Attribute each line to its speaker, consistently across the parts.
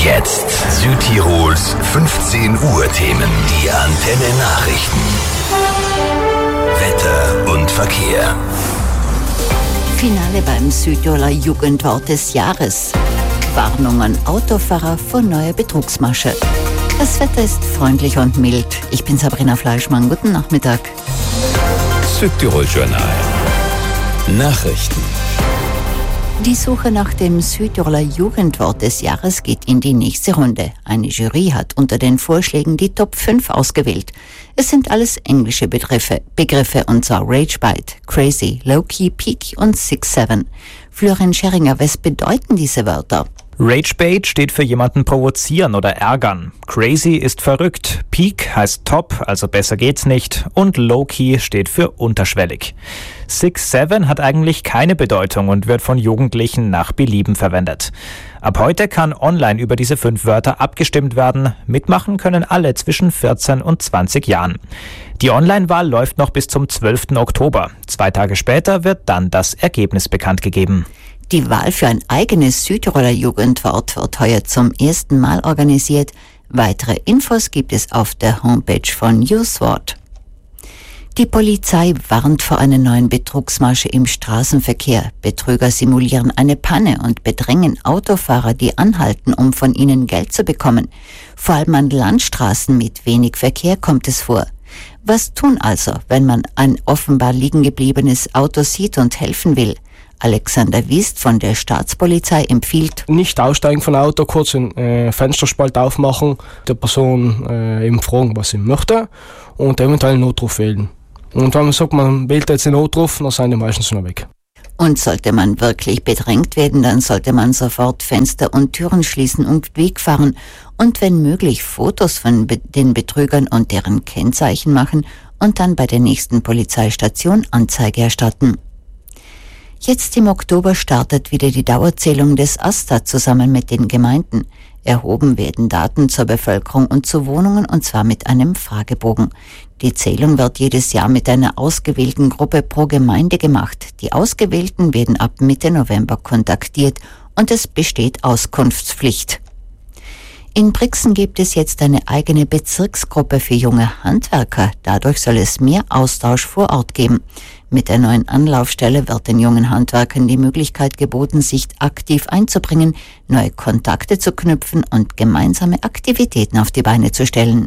Speaker 1: Jetzt Südtirols 15 Uhr Themen. Die Antenne Nachrichten. Wetter und Verkehr.
Speaker 2: Finale beim Südtiroler Jugendwort des Jahres. Warnung an Autofahrer vor neuer Betrugsmasche. Das Wetter ist freundlich und mild. Ich bin Sabrina Fleischmann. Guten Nachmittag.
Speaker 1: Südtirol Journal. Nachrichten.
Speaker 2: Die Suche nach dem Südtiroler Jugendwort des Jahres geht in die nächste Runde. Eine Jury hat unter den Vorschlägen die Top 5 ausgewählt. Es sind alles englische Begriffe und zwar Ragebite, Crazy, Low-Key, Peak und 6-7. Florian Scheringer, was bedeuten diese Wörter?
Speaker 3: Ragebait steht für jemanden provozieren oder ärgern. Crazy ist verrückt. Peak heißt top, also besser geht's nicht. Und Low-Key steht für unterschwellig. 6-7 hat eigentlich keine Bedeutung und wird von Jugendlichen nach Belieben verwendet. Ab heute kann online über diese 5 Wörter abgestimmt werden. Mitmachen können alle zwischen 14 und 20 Jahren. Die Online-Wahl läuft noch bis zum 12. Oktober. 2 Tage später wird dann das Ergebnis bekannt gegeben.
Speaker 2: Die Wahl für ein eigenes Südtiroler Jugendwort wird heuer zum ersten Mal organisiert. Weitere Infos gibt es auf der Homepage von YouthWort. Die Polizei warnt vor einer neuen Betrugsmasche im Straßenverkehr. Betrüger simulieren eine Panne und bedrängen Autofahrer, die anhalten, um von ihnen Geld zu bekommen. Vor allem an Landstraßen mit wenig Verkehr kommt es vor. Was tun also, wenn man ein offenbar liegen gebliebenes Auto sieht und helfen will? Alexander Wiest von der Staatspolizei empfiehlt:
Speaker 4: Nicht aussteigen von Auto, kurz den Fensterspalt aufmachen, der Person eben fragen, was sie möchte und eventuell einen Notruf wählen. Und wenn man sagt, man wählt jetzt den Notruf, dann sind die meistens schon weg.
Speaker 2: Und sollte man wirklich bedrängt werden, dann sollte man sofort Fenster und Türen schließen und wegfahren und wenn möglich Fotos von den Betrügern und deren Kennzeichen machen und dann bei der nächsten Polizeistation Anzeige erstatten. Jetzt im Oktober startet wieder die Dauerzählung des AStA zusammen mit den Gemeinden. Erhoben werden Daten zur Bevölkerung und zu Wohnungen und zwar mit einem Fragebogen. Die Zählung wird jedes Jahr mit einer ausgewählten Gruppe pro Gemeinde gemacht. Die Ausgewählten werden ab Mitte November kontaktiert und es besteht Auskunftspflicht. In Brixen gibt es jetzt eine eigene Bezirksgruppe für junge Handwerker. Dadurch soll es mehr Austausch vor Ort geben. Mit der neuen Anlaufstelle wird den jungen Handwerkern die Möglichkeit geboten, sich aktiv einzubringen, neue Kontakte zu knüpfen und gemeinsame Aktivitäten auf die Beine zu stellen.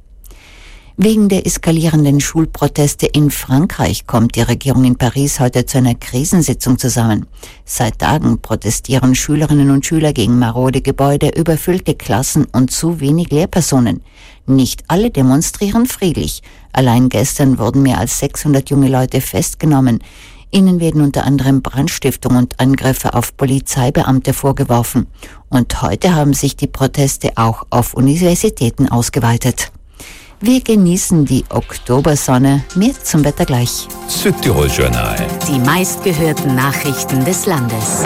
Speaker 2: Wegen der eskalierenden Schulproteste in Frankreich kommt die Regierung in Paris heute zu einer Krisensitzung zusammen. Seit Tagen protestieren Schülerinnen und Schüler gegen marode Gebäude, überfüllte Klassen und zu wenig Lehrpersonen. Nicht alle demonstrieren friedlich. Allein gestern wurden mehr als 600 junge Leute festgenommen. Ihnen werden unter anderem Brandstiftung und Angriffe auf Polizeibeamte vorgeworfen. Und heute haben sich die Proteste auch auf Universitäten ausgeweitet. Wir genießen die Oktobersonne. Mehr zum Wetter gleich.
Speaker 1: Südtirol Journal.
Speaker 5: Die meistgehörten Nachrichten des Landes.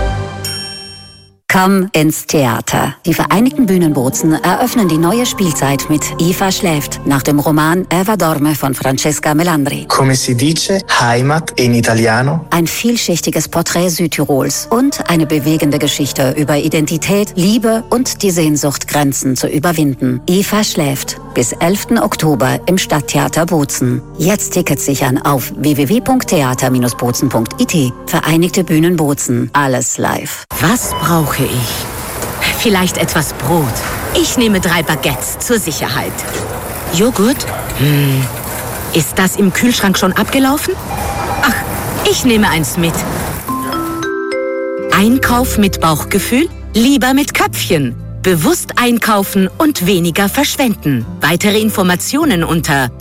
Speaker 5: Komm ins Theater. Die Vereinigten Bühnen Bozen eröffnen die neue Spielzeit mit Eva schläft nach dem Roman Eva dorme von Francesca Melandri.
Speaker 6: Come si dice Heimat in Italiano?
Speaker 5: Ein vielschichtiges Porträt Südtirols und eine bewegende Geschichte über Identität, Liebe und die Sehnsucht, Grenzen zu überwinden. Eva schläft. Bis 11. Oktober im Stadttheater Bozen. Jetzt Tickets sichern auf www.theater-bozen.it. Vereinigte Bühnen Bozen. Alles live.
Speaker 7: Was brauche ich? Vielleicht etwas Brot. Ich nehme 3 Baguettes zur Sicherheit. Joghurt? Ist das im Kühlschrank schon abgelaufen? Ach, ich nehme eins mit. Einkauf mit Bauchgefühl? Lieber mit Köpfchen. Bewusst einkaufen und weniger verschwenden. Weitere Informationen unter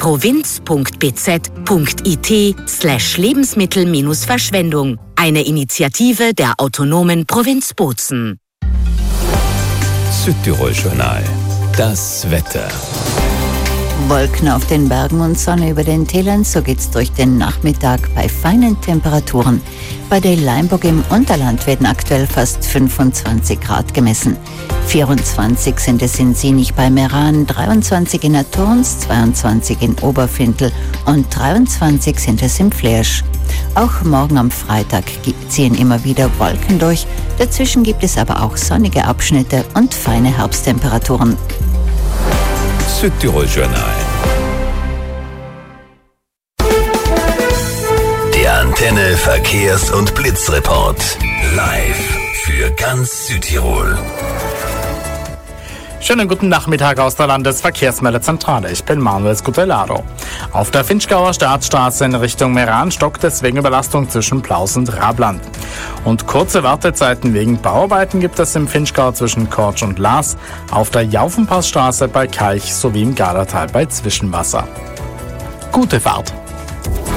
Speaker 7: provinz.bz.it/Lebensmittel-Verschwendung. Eine Initiative der autonomen Provinz Bozen.
Speaker 1: Südtirol Journal. Das Wetter.
Speaker 2: Wolken auf den Bergen und Sonne über den Tälern, so geht's durch den Nachmittag bei feinen Temperaturen. Bei der Leimburg im Unterland werden aktuell fast 25 Grad gemessen. 24 sind es in Sinich bei Meran, 23 in Athorns, 22 in Oberfindl und 23 sind es in Flersch. Auch morgen am Freitag ziehen immer wieder Wolken durch. Dazwischen gibt es aber auch sonnige Abschnitte und feine Herbsttemperaturen.
Speaker 1: Südtirol Journal. Der Antenne Verkehrs- und Blitzreport. Live für ganz Südtirol.
Speaker 8: Schönen guten Nachmittag aus der Landesverkehrsmeldezentrale. Ich bin Manuel Scutellaro. Auf der Finchgauer Staatsstraße in Richtung Meran stockt es wegen Überlastung zwischen Plaus und Rabland. Und kurze Wartezeiten wegen Bauarbeiten gibt es im Finchgau zwischen Kortsch und Laas, auf der Jaufenpassstraße bei Kalch sowie im Gardatal bei Zwischenwasser. Gute Fahrt!